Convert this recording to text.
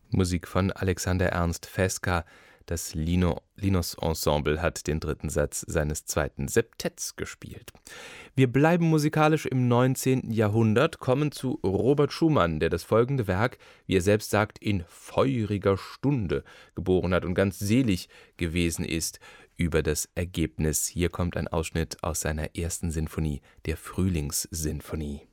Musik von Alexander Ernst Fesca. Das Linus Ensemble hat den dritten Satz seines zweiten Septetts gespielt. Wir bleiben musikalisch im 19. Jahrhundert, kommen zu Robert Schumann, der das folgende Werk, wie er selbst sagt, in feuriger Stunde geboren hat und ganz selig gewesen ist über das Ergebnis. Hier kommt ein Ausschnitt aus seiner ersten Sinfonie, der Frühlingssinfonie.